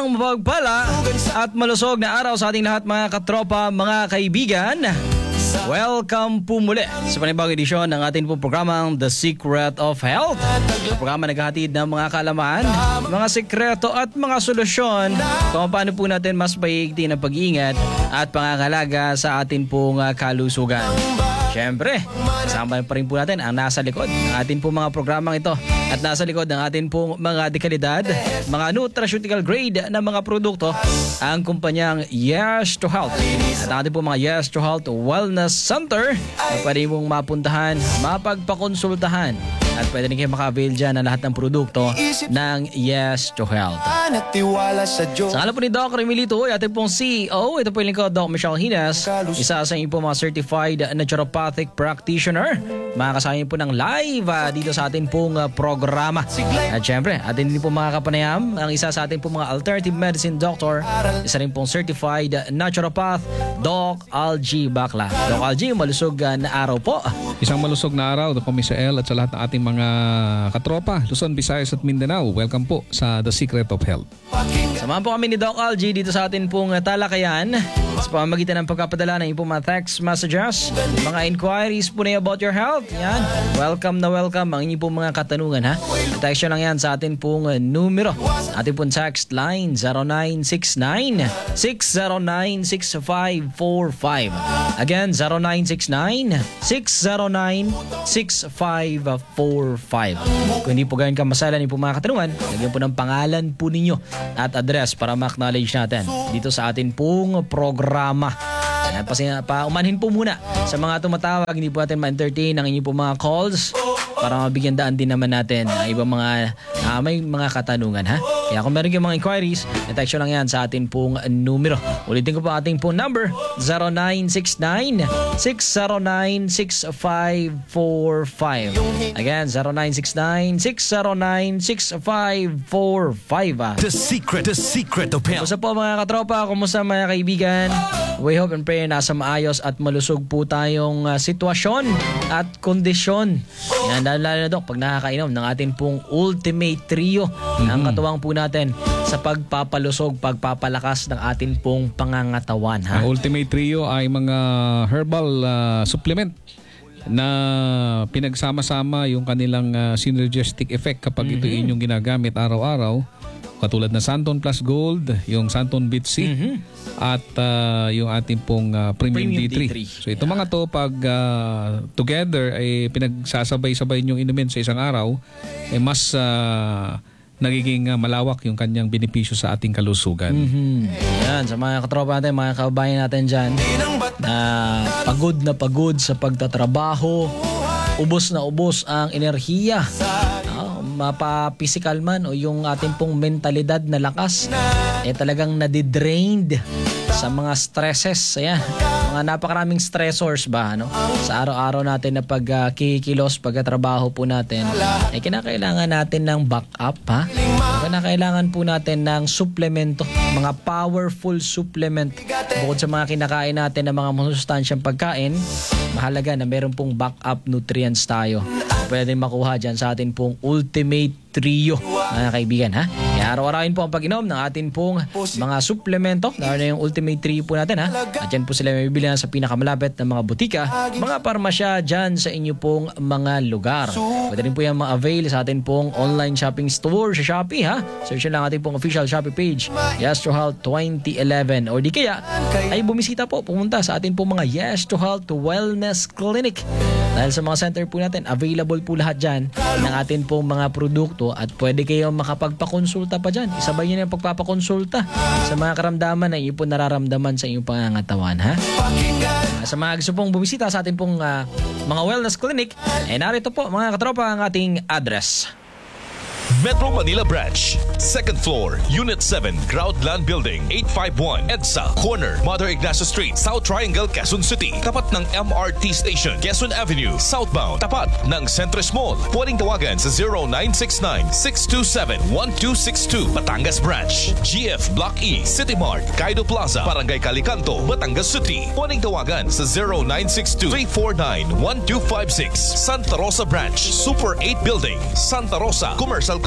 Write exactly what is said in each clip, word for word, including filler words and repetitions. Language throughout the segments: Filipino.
Isang mapagpala at malusog na araw sa ating lahat mga katropa, mga kaibigan. Welcome po muli sa panibagong edisyon ng ating pong programang The Secret of Health. Sa programa naghahatid ng mga kaalaman, mga sekreto at mga solusyon kung paano po natin mas paigting ng pag-iingat at pangangalaga sa ating pong kalusugan. Siyempre, kasama pa rin po natin ang nasa likod ng ating pong mga programang ito at nasa likod ng ating pong mga dekalidad, mga nutraceutical grade na mga produkto, ang kumpanyang Yes to Health. At ang ating pong mga Yes to Health Wellness Center na pwede mong mapuntahan, mapagpakonsultahan at pwede rin kayo maka-avail dyan ng lahat ng produkto ng Yes to Health. Sa ngalan po ni Doc Remilito, ating pong C E O, ito po yung lingkod, Doc Michelle Hines, isa sa inyo po mga certified naturopathic practitioner. Makakasama po ng live uh, dito sa ating pong uh, programa. At syempre, atin din po mga kapanayam, ang isa sa ating pong mga alternative medicine doctor, isa rin pong certified naturopath, Doc Algie Bacla. Doc Algie, malusog uh, na araw po. Isang malusog na araw, Doc Misael, at sa lahat ng ating mga katropa, Luzon, Visayas at Mindanao. Welcome po sa The Secret of Health. Samahan po kami ni Doc Algie dito sa ating pong uh, talakayan sa pamamagitan ng pagkapadala ng ipong mga text messages, mga inquiries po na about your health. Yan. Welcome na welcome ang inyong pong mga katanungan, ha. Text lang yan sa atin pong uh, numero. Ating pong text line zero nine six nine, six zero nine, six five four five. Again, zero nine six nine, six zero nine, six five four five. Kung hindi po ganyan kamasalan yung pong mga katanungan, lagyan po ng pangalan po ninyo at address para ma-acknowledge natin dito sa atin pong programa. Ayan, pa umanhin po muna sa mga tumatawag, hindi po natin ma-entertain ang inyong po mga calls para mabigyan daan din naman natin ang ibang mga uh, may mga katanungan, ha. Kaya kung meron kayong mga inquiries, na-text lang yan sa atin pong numero. Ulitin ko po ating pong number, zero nine six nine, six zero nine, six five four five. Again, zero nine six nine, six zero nine, six five four five. Ah. The secret, the secret of health. Kumusta po mga katropa, kumusta mga kaibigan? We hope and pray nasa maayos at malusog po tayong uh, sitwasyon at kondisyon. Yan, lalo na Dok, pag nakakainom ng ating pong Ultimate Trio, mm-hmm. ang katuwang po natin sa pagpapalusog, pagpapalakas ng ating pong pangangatawan. Ha? Ang Ultimate Trio ay mga herbal uh, supplement na pinagsama-sama yung kanilang uh, synergistic effect kapag mm-hmm. ito inyong ginagamit araw-araw. Katulad na Santon Plus Gold, yung Santon Bit C, mm-hmm. at uh, yung ating pong uh, Premium, Premium D three. D three. So ito yeah. mga to pag uh, together ay pinagsasabay-sabay nyong inumin sa isang araw, eh mas uh, nagiging uh, malawak yung kanyang benepisyo sa ating kalusugan. Mm-hmm. Yan, sa mga katropa natin, mga kababayan natin dyan, na pagod na pagod sa pagtatrabaho, ubos na ubos ang enerhiya, mapa-physical man o yung ating pong mentalidad na lakas, eh talagang nadidrained sa mga stresses. Ayan, mga napakaraming stressors ba, ano? Sa araw-araw natin na pagkikilos, uh, pagkatrabaho po natin, eh kinakailangan natin ng backup, ha? Kinakailangan po natin ng suplemento, mga powerful supplement. Bukod sa mga kinakain natin ng mga masustansyang pagkain, mahalaga na meron pong backup nutrients tayo. Pwede makuha dyan sa atin pong Ultimate Trio, mga kaibigan, ha? Kaya araw-arawin po ang pag-inom ng atin pong mga suplemento, lalo na yung Ultimate Trio po natin, ha? At dyan po sila may bibili sa pinakamalapit ng mga butika, mga parmasya dyan sa inyo pong mga lugar. Pwede rin po yan ma-avail sa atin pong online shopping store sa Shopee, ha? Search lang ating pong official Shopee page, Yes to Health twenty eleven. O di kaya ay bumisita po, pumunta sa atin pong mga Yes to Health Wellness Clinic. Dahil sa mga center po natin, available po lahat dyan ng atin pong mga produkto at pwede kayong makapagpakonsulta pa dyan. Isabay nyo na yung pagpapakonsulta sa mga karamdaman na inyo po nararamdaman sa inyong pangangatawan, ha? Sa mga gusto pong bumisita sa atin pong uh, mga wellness clinic, eh narito po mga katropa ang ating address. Metro Manila Branch, second floor, Unit seven, Groundland Building, eight five one, EDSA, corner, Mother Ignacio Street, South Triangle, Quezon City. Tapat ng M R T Station, Quezon Avenue, southbound. Tapat ng Centris Mall. Pwedeng tawagan sa zero nine six nine, six two seven, one two six two. Batangas Branch, G F Block E, City Mart, Kaido Plaza, Barangay Calicanto, Batangas City. Pwedeng tawagan sa zero nine six two, three four nine, one two five six. Santa Rosa Branch, Super eight Building, Santa Rosa Commercial Complex.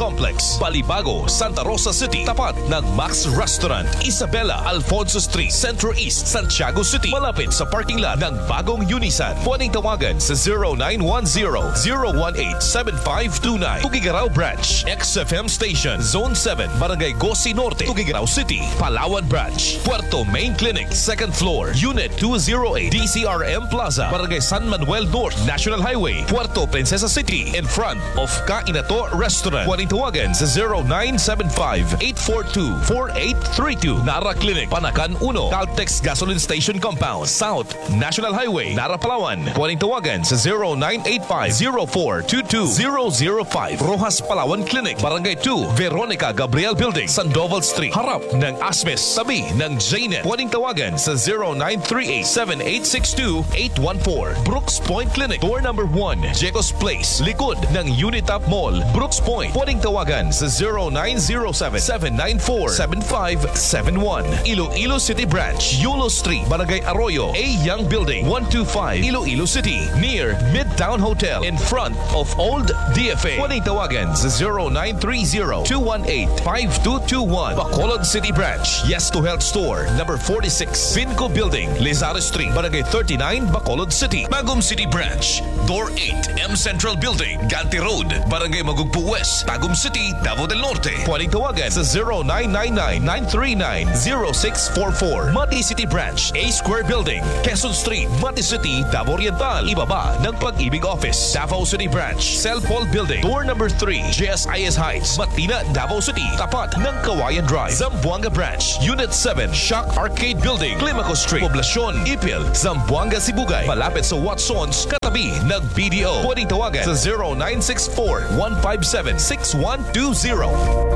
Complex, Balibago, Santa Rosa City, tapat ng Max Restaurant, Isabela, Alfonso Street, Centro East, Santiago City, malapit sa parking lot ng bagong Unisan. Pwedeng tawagan sa zero nine one zero, zero one eight, seven five two nine. Tugigaraw Branch, X F M Station, Zone seven, Barangay Gosi Norte, Tugigaraw City, Palawan Branch, Puerto Main Clinic, second floor, Unit two oh eight, D C R M Plaza, Barangay San Manuel North, National Highway, Puerto Princesa City, in front of Kainato Restaurant. Pwedeng tawagan sa zero nine seven five, eight four two, four eight three two. Nara Clinic, Panakan one, Caltex Gasoline Station Compound, South, National Highway, Nara, Palawan. Pwedeng tawagan sa zero nine eight five, zero four two two zero zero five. Rojas Palawan Clinic, Barangay two, Veronica Gabriel Building, Sandoval Street, harap ng Asmes, tabi ng J N E T. Pwedeng tawagan sa zero nine three eight, seven eight six two, eight one four. Brooks Point Clinic, door number one, Jecos Place, likod ng Unitap Mall, Brooks Point. Pwedeng tawagan sa zero nine zero seven, seven nine four, seven five seven one. Iloilo City Branch, Yulo Street, Barangay Arroyo, A Young Building, one two five, Iloilo City, near Midtown Hotel, in front of Old D F A. Pwedeng tawagan sa zero nine three zero, two one eight, five two two one. Bacolod City Branch, Yes to Health Store, number forty-six, Finco Building, Lizares Street, Barangay thirty-nine, Bacolod City. Bagum City Branch, Door eight, M Central Building, Ganti Road, Barangay Magugpo West, Tagum City, Davao del Norte. Pwedeng tawagan sa zero nine nine nine, nine three nine, zero six four four. Mati City Branch, A Square Building, Quezon Street, Mati City, Davao Oriental, ibaba ng Pag-ibig Office. Davao City Branch, Cell Paul Building, door number three, J S I S Heights, Matina, Davao City, tapat ng Kawayan Drive. Zamboanga Branch, Unit seven, Shock Arcade Building, Climaco Street, Poblacion, Ipil, Zamboanga, Sibugay, malapit sa Watsons, katabi ng B D O. Pwedeng tawagan sa zero nine six four, one five seven, six one two zero.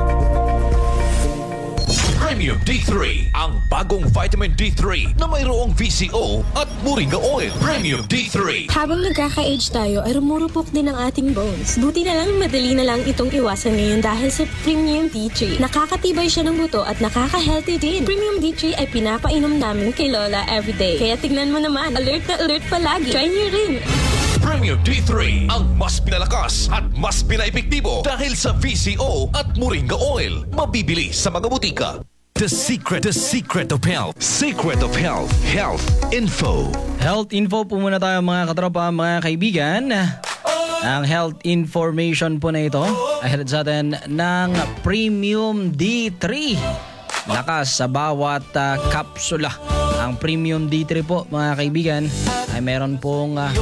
Premium D three, ang bagong vitamin D three na mayroong V C O at Moringa Oil. Premium D three. Habang nagkaka-age tayo ay rumurupok din ang ating bones. Buti na lang madali na lang itong iwasan ngayon dahil sa Premium D three. Nakakatibay siya ng buto at nakaka-healthy din. Premium D three ay pinapainom namin kay Lola everyday. Kaya tignan mo naman, alert na alert palagi. Try niyo rin. Premium D three, ang mas pinalakas at mas pinaepektibo dahil sa V C O at Moringa Oil. Mabibili sa mga butika. The secret, the secret of health. Secret of health. Health info. Health info po muna tayo mga katropa, mga kaibigan. Ang health information po na ito ay hatid sa atin ng Premium D three. Lakas sa bawat uh, kapsula. Ang Premium D three po mga kaibigan ay meron pong uh,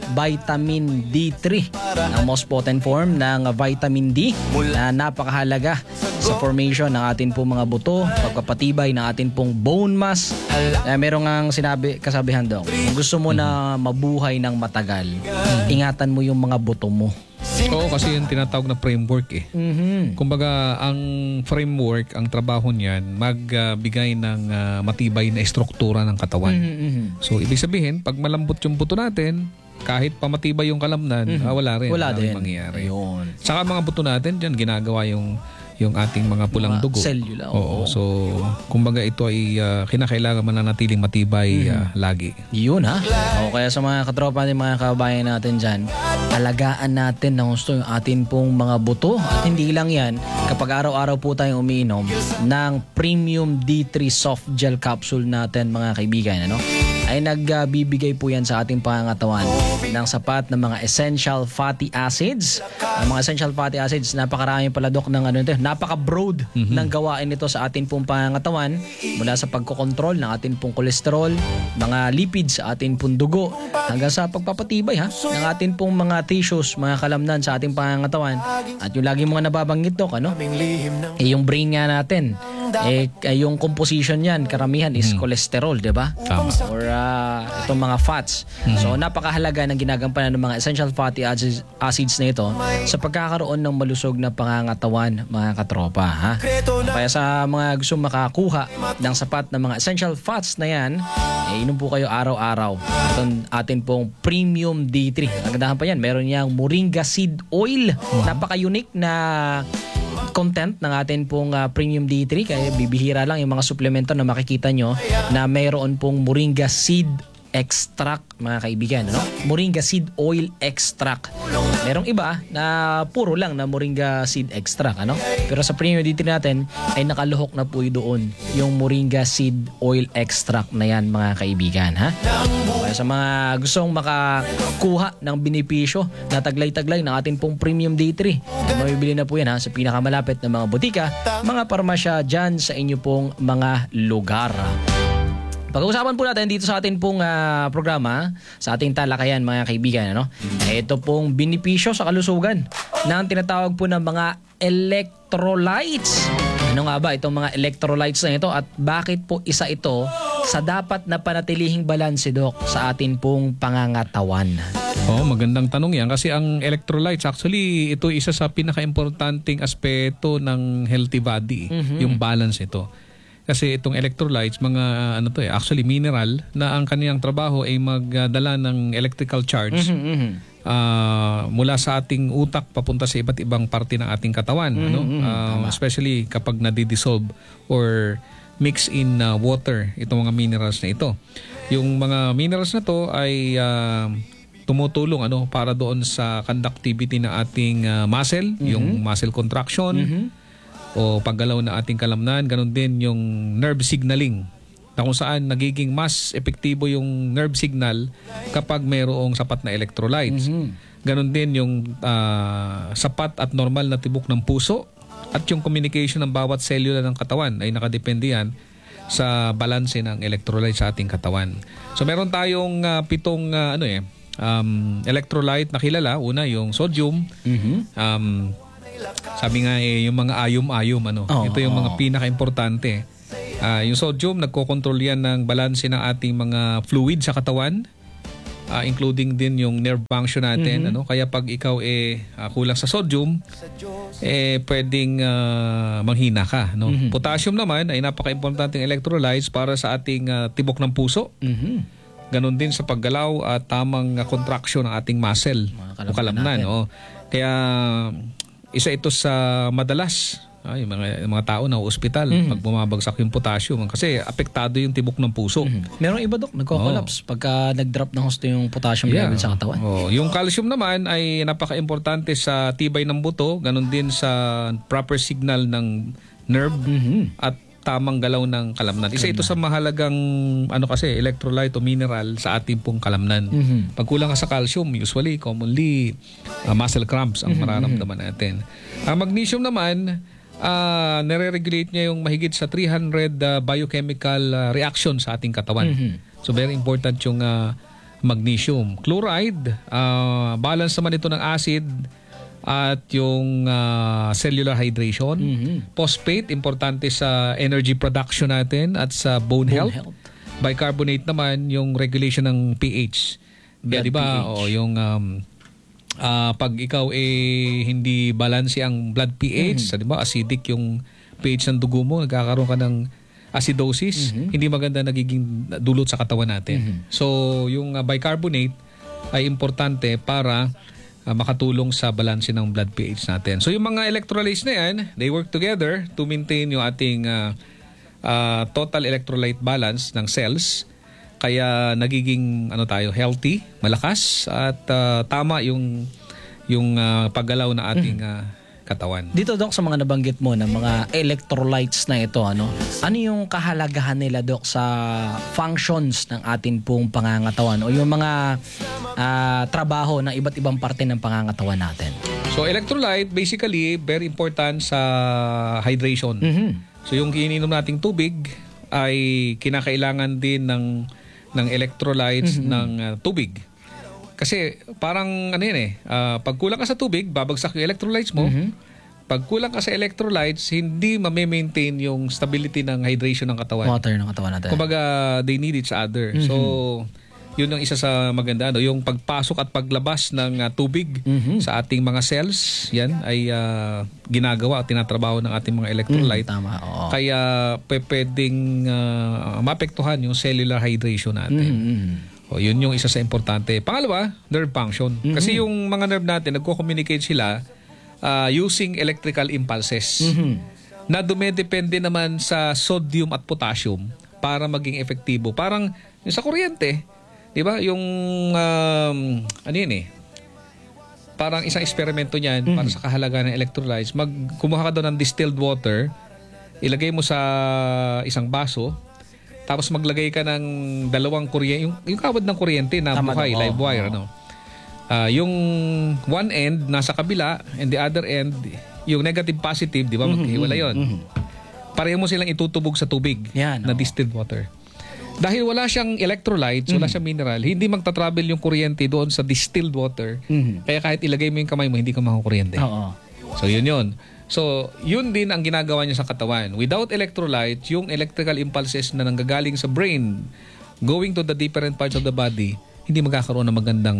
vitamin D three, ang most potent form ng vitamin D na napakahalaga sa formation ng atin pong mga buto, pagpapatibay ng atin pong bone mass. Eh, merong ang sinabi, kasabihan daw, kung gusto mo na mabuhay ng matagal, ingatan mo yung mga buto mo. Oo, kasi yung tinatawag na framework eh. Mm-hmm. Kumbaga, ang framework, ang trabaho niyan, magbigay ng uh, matibay na estruktura ng katawan. Mm-hmm. So, ibig sabihin, pag malambot yung buto natin, kahit pamatibay yung kalamnan, mm-hmm. ah, wala rin. Wala din. Mangyayari. Ayun. Saka mga buto natin, dyan ginagawa yung yung ating mga pulang mga dugo. Cellula. Oo. So, kumbaga ito ay uh, kinakailangan mananatiling matibay uh, lagi. Yun ha. O kaya sa mga katropa ng mga kababayan natin dyan, alagaan natin ng gusto yung atin pong mga buto. At hindi lang yan, kapag araw-araw po tayong umiinom ng Premium D three Soft Gel Capsule natin mga kaibigan, ano? Ay nagbibigay po yan sa ating pangangatawan ng sapat na mga essential fatty acids. Ang mga essential fatty acids, napakarami pala dok ng ano ito, napaka-broad mm-hmm. ng gawain nito sa ating pong pangangatawan, mula sa pagkokontrol ng ating pong kolesterol, mga lipids sa ating pong dugo, hanggang sa pagpapatibay ha ng ating pong mga tissues, mga kalamnan sa ating pangangatawan. At yung lagi mga nababanggit dok, ano? Eh, yung brain nga natin, eh, yung composition yan, karamihan is mm. cholesterol, di ba? Tama. Or uh, itong mga fats. Mm-hmm. So napakahalaga ng ginagampanan ng mga essential fatty acids, acids na ito sa pagkakaroon ng malusog na pangangatawan mga katropa. Ha? Kaya sa mga gusto makakuha ng sapat na mga essential fats na yan, eh, inom po kayo araw-araw. Itong atin pong Premium D three. Ang gandahan pa yan, meron niyang Moringa Seed Oil. Mm-hmm. Napaka-unique na content ng atin pong uh, Premium D three, kaya bibihira lang yung mga suplemento na makikita nyo na mayroon pong Moringa Seed extract, mga kaibigan, no? Moringa seed oil extract. Merong iba na puro lang na moringa seed extract, ano? Pero sa premium D three natin ay nakaluhok na po doon yung moringa seed oil extract na yan, mga kaibigan, ha? Kaya sa mga gustong makakuha ng benepisyo na taglay-taglay ng ating pong premium D three, mabibili na po yan, ha, sa pinakamalapit na mga butika, mga parmasya dyan sa inyo pong mga lugar. Pag-uusapan po natin dito sa ating pong uh, programa, sa ating talakayan, mga kaibigan, ano? Ito pong benepisyo sa kalusugan ng tinatawag po ng mga electrolytes. Ano nga ba itong mga electrolytes na ito at bakit po isa ito sa dapat na panatilihing balanse, Dok, sa ating pong pangangatawan? Oh, magandang tanong yan kasi ang electrolytes actually ito isa sa pinaka-importanting aspeto ng healthy body, mm-hmm. yung balance ito. Kasi itong electrolytes, mga ano to eh, actually mineral na ang kaniyang trabaho ay magdala ng electrical charge mm-hmm. uh, mula sa ating utak papunta sa iba't ibang parte ng ating katawan. Mm-hmm. Ano? Uh, especially kapag nadidissolve or mix in uh, water itong mga minerals na ito. Yung mga minerals na to ay uh, tumutulong ano para doon sa conductivity ng ating uh, muscle, mm-hmm. yung muscle contraction, mm-hmm. o paggalaw na ating kalamnan, ganun din yung nerve signaling na kung saan nagiging mas epektibo yung nerve signal kapag mayroong sapat na electrolytes. Mm-hmm. Ganun din yung uh, sapat at normal na tibok ng puso at yung communication ng bawat selula ng katawan ay nakadepende yan sa balanse ng electrolytes sa ating katawan. So meron tayong uh, pitong uh, ano eh, um, electrolyte na kilala. Una yung sodium, mm-hmm. um, sabi nga eh, yung mga ayom-ayom ano. Oh, ito yung oh. mga pinaka-importante. Uh, yung sodium, nagkokontrol yan ng balanse ng ating mga fluid sa katawan, uh, including din yung nerve function natin. Mm-hmm. Ano? Kaya pag ikaw eh uh, kulang sa sodium, eh pwedeng uh, manghina ka. No? Mm-hmm. Potassium naman ay napaka-importanteng electrolytes para sa ating uh, tibok ng puso. Mm-hmm. Ganon din sa paggalaw at tamang uh, contraction ng ating muscle o kalamnan. Oh. Kaya isa ito sa madalas ay mga mga tao na ospital mm-hmm. pag bumabagsak yung potassium kasi apektado yung tibok ng puso. Mm-hmm. Merong iba, Dok, nagko-collapse oh. pagka nag-drop ng husto yung potassium yeah. level sa katawan. Oh, yung calcium naman ay napaka-importante sa tibay ng buto, ganun din sa proper signal ng nerve mm-hmm. at tamang galaw ng kalamnan. Isa ito sa mahalagang ano kasi electrolyte o mineral sa ating pong kalamnan. Mm-hmm. Pag kulang ka sa calcium, usually commonly uh, muscle cramps ang mm-hmm. mararamdaman natin. Ang magnesium naman, uh, nare-regulate niya yung mahigit sa three hundred uh, biochemical uh, reaction sa ating katawan. Mm-hmm. So very important yung uh, magnesium. Chloride, uh, balance naman ito ng acid at yung uh, cellular hydration. Mm-hmm. Phosphate, importante sa energy production natin at sa bone, bone health. health. Bicarbonate naman, yung regulation ng pH. Yeah, di ba? O yung um, uh, pag ikaw eh hindi balanse ang blood pH, mm-hmm. di ba? Acidic yung pH ng dugo mo, nagkakaroon ka ng acidosis, mm-hmm. hindi maganda nagiging dulot sa katawan natin. Mm-hmm. So, yung uh, bicarbonate ay importante para Uh, makatulong sa balanse ng blood pH natin. So yung mga electrolytes na yan, they work together to maintain yung ating uh, uh, total electrolyte balance ng cells. Kaya nagiging ano tayo, healthy, malakas at uh, tama yung yung uh, paggalaw na ating uh, katawan. Dito, Dok, sa mga nabanggit mo na mga electrolytes na ito, ano, ano yung kahalagahan nila, Dok, sa functions ng ating pong pangangatawan o yung mga uh, trabaho ng iba't ibang parte ng pangangatawan natin? So, electrolyte, basically, very important sa hydration. Mm-hmm. So, yung iniinom nating tubig ay kinakailangan din ng, ng electrolytes mm-hmm. ng uh, tubig. Kasi parang ano yan eh, uh, pag kulang ka sa tubig, babagsak yung electrolytes mo. Mm-hmm. Pag kulang ka sa electrolytes, hindi ma-maintain yung stability ng hydration ng katawan. Water ng katawan natin. Kumbaga, they need each other. Mm-hmm. So, yun ang isa sa maganda. Ano, yung pagpasok at paglabas ng uh, tubig mm-hmm. sa ating mga cells, yan ay uh, ginagawa at tinatrabaho ng ating mga electrolyte. Mm, tama, oo. Kaya pwedeng uh, maapektuhan yung cellular hydration natin. Mm-hmm. O, yun yung isa sa importante. Pangalawa, nerve function. Mm-hmm. Kasi yung mga nerve natin, nagko-communicate sila uh, using electrical impulses mm-hmm. na dumedepende naman sa sodium at potassium para maging efektibo. Parang yung sa kuryente, 'Di ba? Yung um, ano yun eh? Parang isang eksperimento niyan Mm-hmm. para sa kahalagaan ng electrolytes. Mag kumuha ka daw ng distilled water, ilagay mo sa isang baso, tapos maglagay ka ng dalawang kuryente, yung, yung kawad ng kuryente na Tama buhay, daw, live oo, wire, oo. ano. Ah, yung one end nasa kabila and the other end yung negative positive, di ba? Maghiwala yun. Pareho mo silang itutubog sa tubig Yan, na oo. distilled water. Dahil wala siyang electrolytes, wala siyang mineral, hindi magta-travel yung kuryente doon sa distilled water. Mhm. Kaya kahit ilagay mo yung kamay mo, hindi ka makukuryente. Oo. So yun yun. So yun din ang ginagawa niya sa katawan. Without electrolytes, yung electrical impulses na nanggagaling sa brain going to the different parts of the body, hindi magkakaroon ng magandang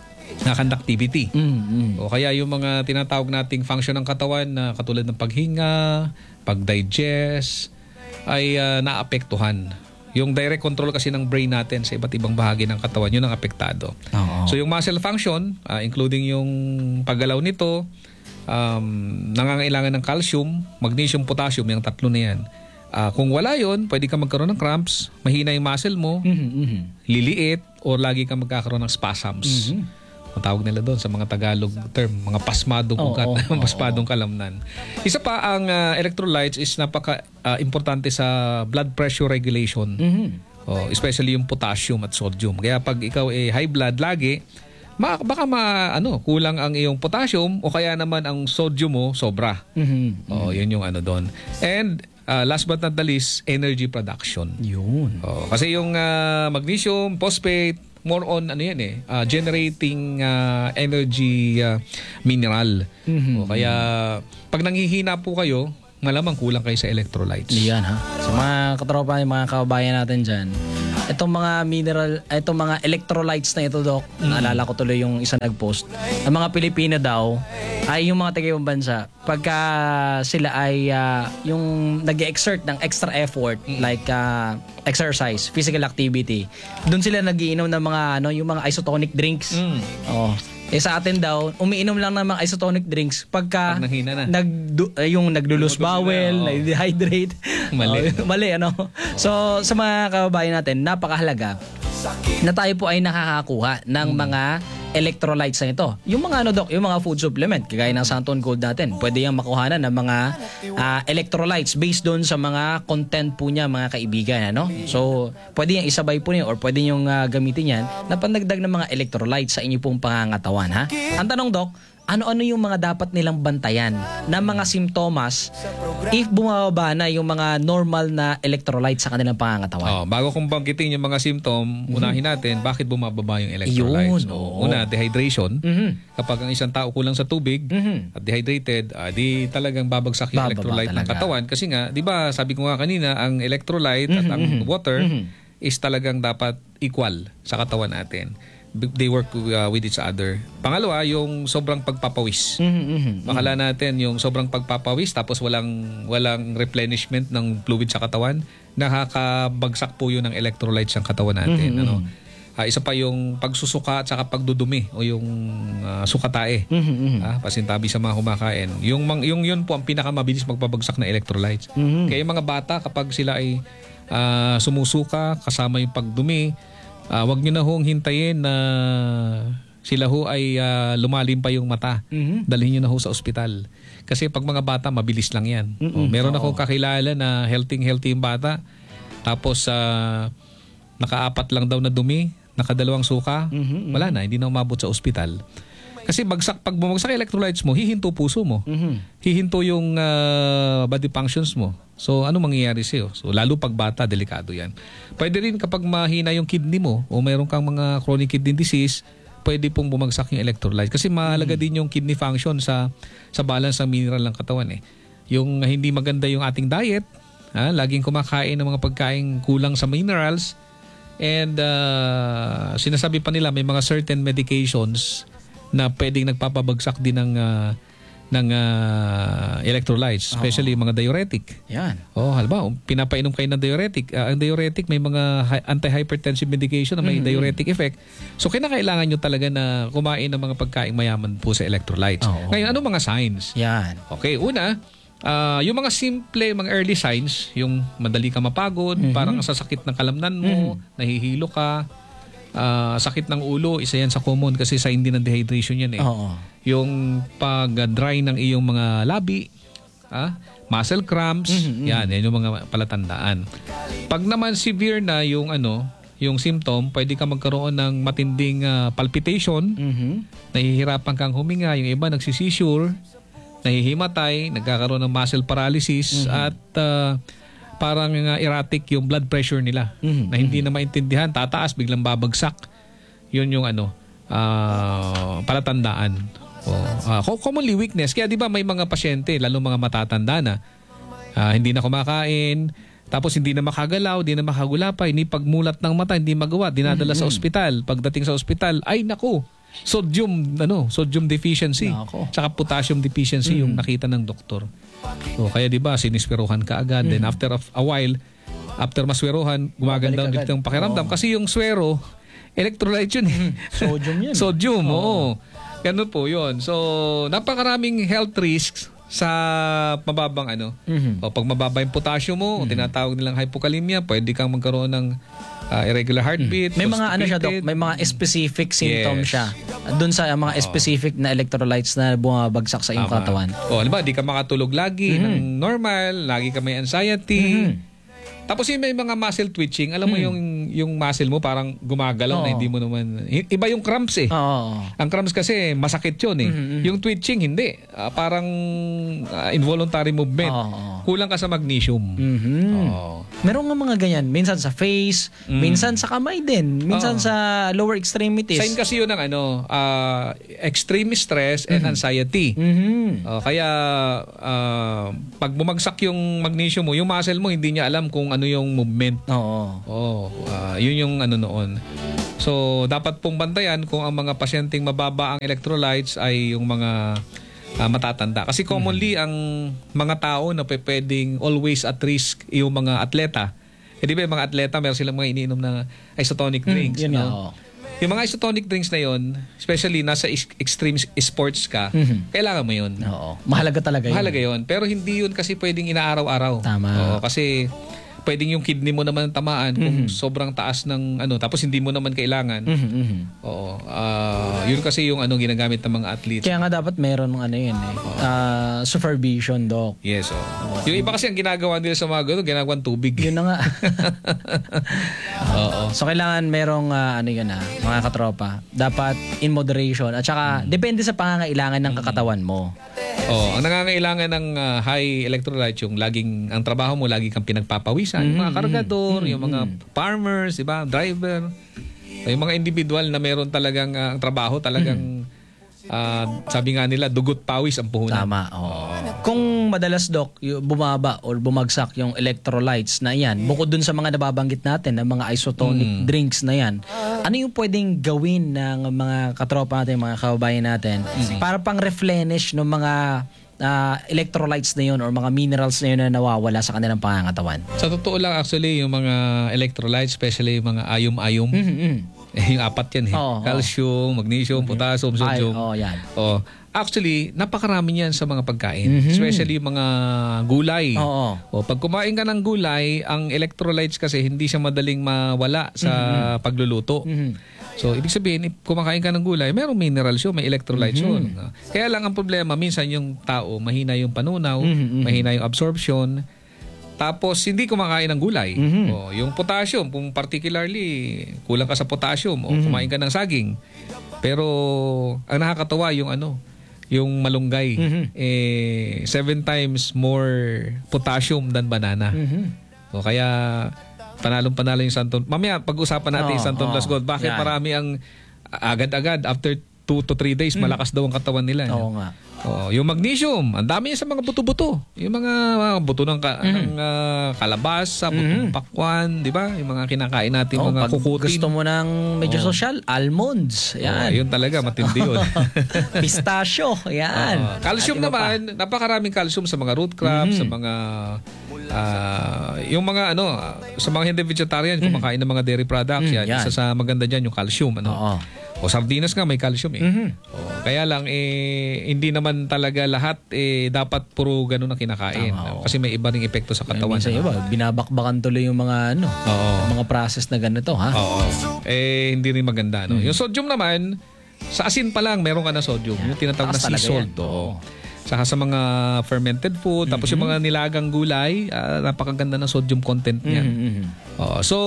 na conductivity. Mm-hmm. O kaya yung mga tinatawag nating function ng katawan na katulad ng paghinga, pag-digest, ay uh, naapektuhan. Yung direct control kasi ng brain natin sa iba't ibang bahagi ng katawan, yun ang apektado. Oo. So yung muscle function, uh, including yung paggalaw nito, um, nangangailangan ng calcium, magnesium, potassium, yung tatlo na yan. Uh, kung wala yun, pwede ka magkaroon ng cramps, mahina yung muscle mo, Mhm. liliit, o lagi ka magkakaroon ng spasms. Ang tawag nila doon sa mga Tagalog term, mga pasmadong Oo, ugat, oo, pasmadong kalamnan. Isa pa ang uh, electrolytes is napaka uh, importante sa blood pressure regulation. Mhm. Oh, especially yung potassium at sodium. Kaya pag ikaw ay high blood lagi, ma- baka ma ano, kulang ang iyong potassium o kaya naman ang sodium mo sobra. Mhm. Oh, yun yung ano doon. And uh, last but not the least, energy production. Yun. Oh, kasi yung uh, magnesium, phosphate, more on ano yan eh, uh, generating uh, energy uh, mineral. Mhm. O kaya pag nanghihina po kayo, malamang kulang kayo sa electrolytes. Yan ha. Sa mga katropa, yung mga kababayan natin dyan, itong mga mineral, itong mga electrolytes na ito, Doc, naalala ko tuloy yung isa nag-post, ang mga Pilipino daw, ay yung mga taga-ibang bansa, pagka sila ay uh, yung nag-exert ng extra effort, like uh, exercise, physical activity, doon sila nagiinom ng mga, ano, yung mga isotonic drinks. Mm. Oh. Eh sa atin daw, umiinom lang ng mga isotonic drinks pagka Pag nahina na. nag eh, yung naglulus bowel, na, oo. na-dehydrate. Mali. Oh, mali ano. So sa mga kababayan natin, napakahalaga na tayo po ay nakakakuha ng mga electrolytes na ito. Yung mga ano, Doc, yung mga food supplement, kagaya ng Santon Gold natin, pwede yung makuhanan ng mga ah, electrolytes based doon sa mga content po niya, mga kaibigan. Ano? So, pwede yung isabay po niyo or pwede yung ah, gamitin yan na pandagdag ng mga electrolytes sa inyo pong pangangatawan. Ha? Ang tanong, Doc, ano-ano yung mga dapat nilang bantayan na mga simptomas if bumababa na yung mga normal na electrolytes sa kanilang pangangatawan? Oh, bago kong banggitin yung mga symptom, unahin natin bakit bumababa yung electrolytes. Yun, No? oo. Una, dehydration. Mhm. Kapag ang isang tao kulang sa tubig Mhm. at dehydrated, ah, di talagang babagsak yung Bababa electrolyte ng talaga. katawan. Kasi nga, di ba sabi ko nga kanina, ang electrolyte at ang water is talagang dapat equal sa katawan natin. B- They work uh, with each other. Pangalawa, yung sobrang pagpapawis. Mhm, mhm. Bakala natin yung sobrang pagpapawis tapos walang walang replenishment ng fluid sa katawan, nakakabagsak po yun ng electrolytes sa katawan natin. Ano? Ah, isa pa yung pagsusuka at saka pagdudumi o yung ah, sukatae. Mhm, mhm. Ah, pasintabi sa mga kumakain. Yung, mang- yung yun po ang pinakamabilis magpabagsak na electrolytes. Mhm. Kaya yung mga bata kapag sila ay ah, sumusuka kasama yung pagdumi, ah, wag nyo na hong hintayin na sila ho ay ah, lumalim pa yung mata. Mhm. Dalhin nyo na ho sa ospital. Kasi pag mga bata, mabilis lang yan. Mm-mm. Oh, meron Oo. akong kakilala na healthy-healthy yung bata. Tapos, ah, nakaapat lang daw na dumi, nakadalawang suka. Mhm, Wala na, hindi na umabot sa ospital. Kasi bagsak, pag bumagsak electrolytes mo, hihinto puso mo. Mhm. Hihinto yung ah, body functions mo. So, ano mangyayari sa'yo? So, lalo pag bata, delikado yan. Pwede rin kapag mahina yung kidney mo o mayroon kang mga chronic kidney disease, pwede pong bumagsak yung electrolytes. Kasi mahalaga din yung kidney function sa sa balance ng mineral ng katawan eh. Yung hindi maganda yung ating diet, ha? Laging kumakain ng mga pagkain kulang sa minerals, and ah, sinasabi pa nila may mga certain medications na pwedeng nagpapabagsak din ng ah, ng ah, electrolytes, especially mga diuretic. Yan. Oh, halimbawa, pinapainom kayo ng diuretic. Ah, ang diuretic may mga hi- anti-hypertensive medication na may diuretic effect. So kinakailangan nyo talaga na kumain ng mga pagkain mayaman po sa electrolytes. Oo. Ngayon, ano mga signs? Yan. Okay, una, ah, yung mga simple, mga early signs, yung madali ka mapagod, parang ang sasakit ng kalamnan mo, nahihilo ka, ah, sakit ng ulo, isa yan sa common kasi sa hindi ng dehydration yan eh. Oo. Yung pag-dry ng iyong mga labi, ah, muscle cramps, yan, yan yung mga palatandaan. Pag naman severe na yung ano, yung symptom, pwede ka magkaroon ng matinding ah, palpitation, Mhm. nahihirapan kang huminga, yung iba nagsisisure, nahihimatay, nagkakaroon ng muscle paralysis at ah, parang uh, erratic yung blood pressure nila Mhm. na hindi na maintindihan, tataas, biglang babagsak. Yun yung ano, ah, palatandaan. Oh, ah, commonly weakness. Kaya di ba may mga pasyente, lalo mga matatanda na, ah, hindi na kumakain, tapos hindi na makagalaw, hindi na makagulapay, ni pagmulat ng mata, hindi magawa, dinadala sa ospital. Pagdating sa ospital, ay naku, sodium, ano, sodium deficiency. Nako. Tsaka potassium deficiency yung nakita ng doktor. So, kaya di ba, sinisweruhan ka agad. Then after a, a while, after masweruhan, gumaganda Babalik ulit agad. yung pakiramdam. Kasi yung swero, electrolyte yun eh. Sodium yan. Sodium, oo. Ganun po yun. So, napakaraming health risks sa mababang ano. Mhm. O pag mababa yung potassium mo, o tinatawag nilang hypokalemia, pwede kang magkaroon ng ah, irregular heartbeat. May mga ano siya, Doc, constipated. may mga specific symptom Yes. siya. Doon sa mga specific na electrolytes na bumabagsak sa iyong Tama. katawan. O, alam ba, di ka makatulog lagi ng normal, lagi ka may anxiety. Tapos yung may mga muscle twitching, alam mo yung yung muscle mo parang gumagalaw na Oo. hindi mo naman. i- Iba yung cramps eh. Oo. Ang cramps kasi masakit yun eh. Yung twitching hindi. Ah, parang ah, involuntary movement. Oo. Kulang ka sa magnesium. Mhm. Oo. Meron nga mga ganyan. Minsan sa face, minsan sa kamay din, minsan Oo. sa lower extremities. Sign kasi yun ng ano, ah, extreme stress and anxiety. Mhm. Oh, kaya ah, pag bumagsak yung magnesium mo, yung muscle mo hindi niya alam kung ano yung movement. Oo. Oh, ah, yun yung ano noon. So, dapat pong bantayan kung ang mga pasyenteng mababa ang electrolytes ay yung mga ah, matatanda. Kasi commonly ang mga tao na pe- pwedeng always at risk yung mga atleta. Eh di ba yung mga atleta meron silang mga iniinom na isotonic drinks. Yun nga, no? oo. Yung mga isotonic drinks na yon, especially nasa is- extreme sports ka, kailangan mo yun. Oo. Mahalaga talaga yun. Mahalaga yun. Pero hindi yun kasi pwedeng inaaraw-araw. Tama. Oo, kasi pwedeng yung kidney mo naman tamaan kung sobrang taas ng ano, tapos hindi mo naman kailangan. Mhm, mhm. Oo. Ah, yun kasi yung ano ginagamit ng mga athletes. Kaya nga dapat meron ng ano yun eh. Ah, supervision, Doc. Yes, oh. Yung iba kasi ang ginagawa nila sa mga gano'n, ginagawa tubig. Yun na nga. Oo. So kailangan merong ah, ano yun ah, mga katropa. Dapat in moderation at saka depende sa pangangailangan ng kakatawan mo. Oh, ang nangangailangan ng ah, high electrolytes yung laging ang trabaho mo lagi kang pinagpapawisan, yung mga kargador, yung mga farmers, di ba, driver. So, yung mga individual na meron talagang ah, ang trabaho talagang ah, sabi nga nila dugot pawis ang puhunan. Tama. Oo. Kung madalas, Doc, yung bumaba or bumagsak yung electrolytes na yan, bukod dun sa mga nababanggit natin na mga isotonic drinks na yan, ano yung pwedeng gawin ng mga katropa natin, mga kababayan natin para pang replenish ng mga ah, electrolytes na yun or mga minerals na yun na nawawala sa kanilang pangangatawan? Sa totoo lang actually yung mga electrolytes, especially yung mga ayom-ayom, Mhm. eh, yung apat yan eh. Oo, oo. Calcium, magnesium, potassium, Ay, sodium. oh, yan. Oh, actually, napakarami niyan sa mga pagkain. Especially yung mga gulay. Oo. O, pag kumain ka ng gulay, ang electrolytes kasi hindi siya madaling mawala sa pagluluto. So, ibig sabihin, if kumakain ka ng gulay, merong minerals yun, may electrolytes yun. Kaya lang ang problema, minsan yung tao, mahina yung panunaw, mahina yung absorption, tapos hindi kumakain ng gulay. O, yung potassium, kung particularly kulang ka sa potassium, o kumain ka ng saging. Pero ang nakakatawa yung ano, yung malunggay, eh seven times more potassium than banana. O kaya panalong-panalo yung Santon. Mamaya pag-usapan natin Oo, yung Santon oo. Plus Gold. Bakit Yan. marami ang agad-agad after two to three days malakas daw ang katawan nila. Oo nga. Oh, yung magnesium, ang dami yan sa mga buto-buto. Yung mga, mga buto ng, ka, ng ah, kalabasa, butong pakwan, di ba? Yung mga kinakain natin, Oh, mga pag kukutin. gusto mo ng medyo social, almonds. Oh, Yan. yun talaga, matindi yun. Pistachio. Yan. Ah, calcium At iba pa. naman, napakaraming calcium sa mga root crops, sa mga ah, yung mga ano, sa mga hindi vegetarian kumakain ng mga dairy products, yan. yan. Isa sa maganda diyan yung calcium, ano. Oo. O sardinas nga may calcium eh. Mhm. O, kaya lang eh hindi naman talaga lahat eh dapat puro ganun ang kinakain. Tama, oo. Kasi may iba ring epekto sa katawan. Minsan iba, binabakbakan tuloy yung mga ano, Oo. mga process na ganito, ha? Oo. Eh hindi rin maganda no. Mm. Yung sodium naman sa asin pa lang meron ka na sodium. Yung tinatawag na Taas sea talaga salt. yan. Oo. Saka sa mga fermented food, tapos yung mga nilagang gulay, ah, napakaganda ng sodium content niyan. Mhm. Oo. So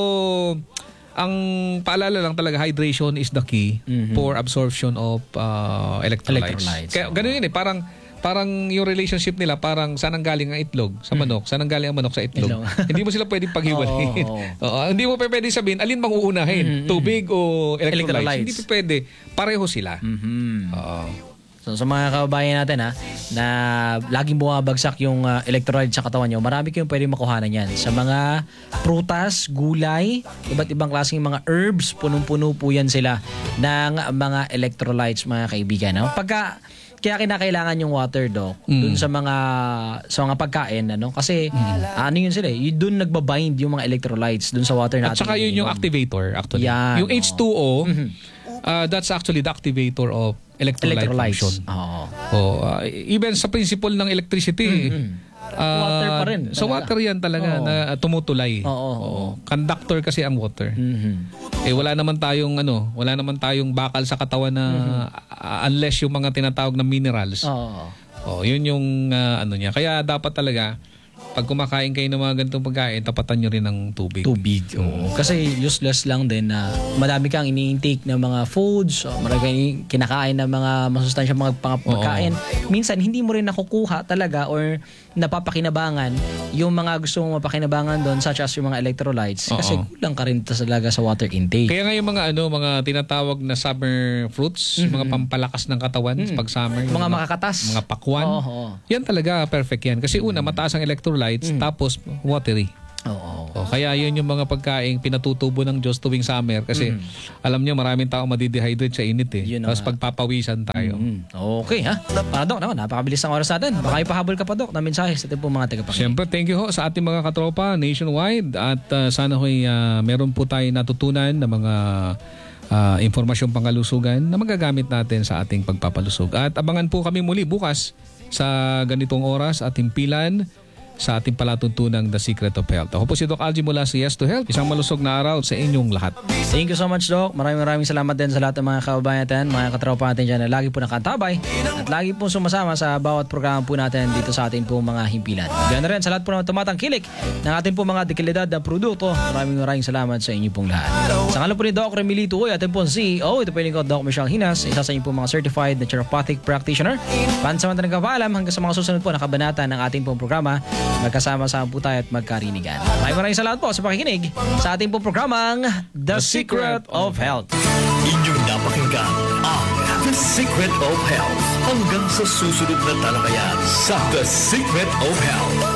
ang paalala lang talaga, hydration is the key Mhm. for absorption of uh, electrolytes. Electrolytes, Kaya oo. ganun yun eh, parang parang yung relationship nila, parang saan ang galing ang itlog sa manok, saan ang galing ang manok sa itlog. Itlog. Hindi mo sila pwedeng paghiwalayin. Oo, Oo, hindi mo pa pwedeng sabihin, alin bang uunahin? Tubig o electrolytes? Electrolytes. Hindi pa pwede. Pareho sila. Mhm. Oo. So, sa mga kababayan natin ha, na laging bumabagsak yung uh, electrolytes sa katawan nyo, marami kayong pwede makuhanan yan. Sa mga prutas, gulay, iba't ibang klaseng mga herbs, punong-puno po yan sila ng mga electrolytes, mga kaibigan. No? Pagka, kaya kinakailangan yung water, Doc, Mm. dun sa mga sa mga pagkain, ano? Kasi ano yun sila, eh, yun dun nagbabind yung mga electrolytes dun sa water natin. At saka yun yung iniinom. activator actually. Yan, Yung H two O, Mhm. uh, that's actually the activator of electrolyte Electrolytes. function. Oo. Oh, uh, even sa principle ng electricity, uh, Water pa rin, Sa talaga. water yan talaga Oo. na tumutulay. Oo, oo. Conductor kasi ang water. Mhm. Eh wala naman tayong ano, wala naman tayong bakal sa katawan na uh, unless yung mga tinatawag na minerals. Oo. Oh, yun yung uh, ano niya. Kaya dapat talaga pag kumakain kayo ng mga ganitong pagkain, tapatan nyo rin ng tubig. Tubig. Oo. Kasi useless lang din na madami kang ini-intake ng mga foods, o marami kang ini- kinakain ng mga masustansyang mga pang- pagkain. Minsan hindi mo rin nakukuha talaga or napapakinabangan yung mga gusto mong mapakinabangan doon, such as yung mga electrolytes. Kasi Oo. kulang ka rin talaga sa water intake. Kaya nga yung mga ano, mga tinatawag na summer fruits, mga pampalakas ng katawan pag summer. yung Mga makakatas. Mga pakwan. Oo. Yan talaga perfect yan. Kasi una, mataas ang electrolytes, tapos watery. Oo. O, kaya yun yung mga pagkain pinatutubo ng Diyos tuwing summer kasi alam nyo maraming tao madidehydrate sa init eh. Yun na Tapos nga. pagpapawisan tayo. Mm. Okay ha. Para Doc, naman, napakabilis ng oras natin. Baka ipahabol ka pa, Doc, na mensahe sa ating po mga tagapakinig. Siyempre, thank you ho sa ating mga katropa nationwide at uh, sana ho'y uh, meron po tayo natutunan na mga uh, impormasyong pangalusugan na magagamit natin sa ating pagpapalusog. At abangan po kami muli bukas sa ganitong oras at himpilan sa ating palatuntunang The Secret of Health. Ako po si Doc Algie mula sa Yes to Health. Isang malusog na araw sa inyong lahat. Thank you so much, Doc. Maraming maraming salamat din sa lahat ng mga kababayan natin, mga katropa natin dyan na lagi po nakatabay at lagi po sumasama sa bawat programa po natin dito sa ating po mga himpilan. Ganoon rin sa lahat po ng tumatangkilik ng ating po mga dekalidad na produkto. Maraming maraming salamat sa inyo pong lahat. Sa ngalan po ni Doc Remilito, ating po C E O, ito po yung lingkod, Doc Michelle Hinas, isa sa inyo po mga certified naturopathic practitioner. Pansamantalang kapaalam hanggang sa mga susunod po na kabanata ng ating pong programa. Magkasama-sama po tayo at magkarinigan. Maraming maraming salamat po sa pakikinig sa ating pong programang The Secret of Health. Inyong napakinggan ang The Secret of Health. Hanggang sa susunod na talakayan sa The Secret of Health.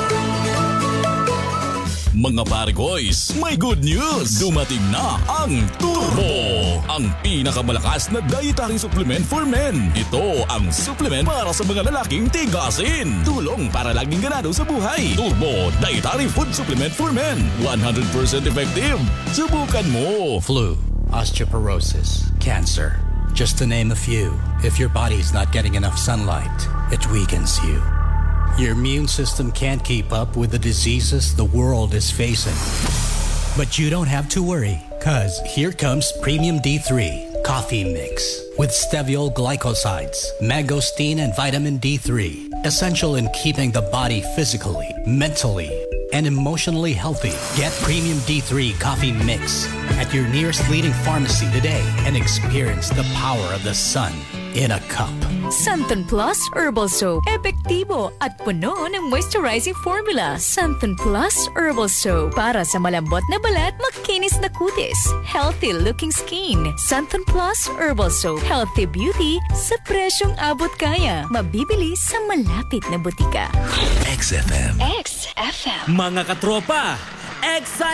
Mga pare-boys, may good news! Dumating na ang Turbo! Ang pinakamalakas na dietary supplement for men. Ito ang supplement para sa mga lalaking tigasin. Tulong para laging ganado sa buhay. Turbo Dietary Food Supplement for Men. one hundred percent effective. Subukan mo! Flu, osteoporosis, cancer, just to name a few. If your body's not getting enough sunlight, it weakens you. Your immune system can't keep up with the diseases the world is facing. But you don't have to worry, cause here comes Premium D three Coffee Mix with steviol glycosides, mangosteen and vitamin D three, essential in keeping the body physically, mentally, and emotionally healthy. Get Premium D three Coffee Mix at your nearest leading pharmacy today and experience the power of the sun in a cup. Santon Plus Herbal Soap. Epektibo at puno ng moisturizing formula. Santon Plus Herbal Soap. Para sa malambot na balat, makinis na kutis. Healthy looking skin. Santon Plus Herbal Soap. Healthy beauty sa presyong abot kaya. Mabibili sa malapit na butika. X F M. X F M. Mga katropa, excited!